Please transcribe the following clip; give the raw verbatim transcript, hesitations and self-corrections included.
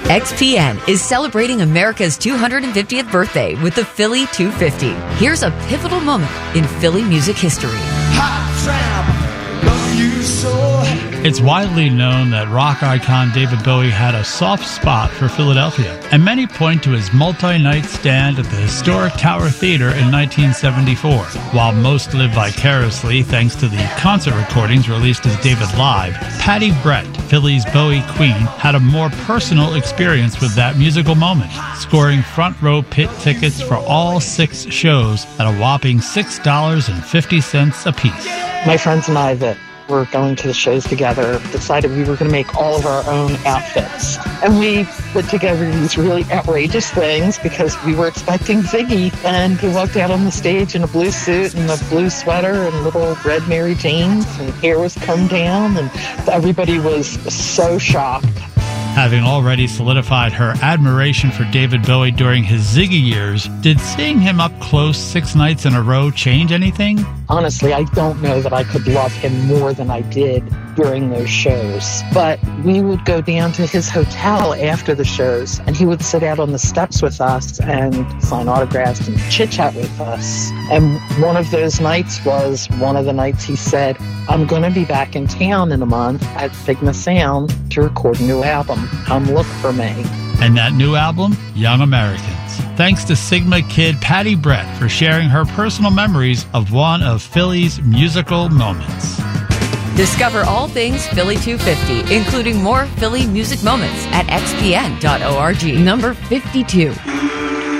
X P N is celebrating America's two hundred fiftieth birthday with the Philly two fifty. Here's a pivotal moment in Philly music history. Hot tramp, love you so. It's widely known that rock icon David Bowie had a soft spot for Philadelphia, and many point to his multi-night stand at the historic Tower Theater in nineteen seventy-four. While most live vicariously thanks to the concert recordings released as David Live, Patty Brett, Philly's Bowie queen, had a more personal experience with that musical moment, scoring front row pit tickets for all six shows at a whopping six dollars and fifty cents apiece. My friends and I that were going to the shows together decided we were going to make all of our own outfits. And we put together these really outrageous things because we were expecting Ziggy, and he walked out on the stage in a blue suit and a blue sweater and little red Mary Janes, and hair was combed down, and everybody was so shocked. Having already solidified her admiration for David Bowie during his Ziggy years, did seeing him up close six nights in a row change anything? Honestly, I don't know that I could love him more than I did during those shows. But we would go down to his hotel after the shows, and he would sit out on the steps with us and sign autographs and chit-chat with us. And one of those nights was one of the nights he said, I'm going to be back in town in a month at Sigma Sound to record a new album. Come look for me. And that new album, Young Americans. Thanks to Sigma Kid Patty Brett for sharing her personal memories of one of Philly's musical moments. Discover all things Philly two fifty, including more Philly music moments at x p n dot org. Number fifty-two.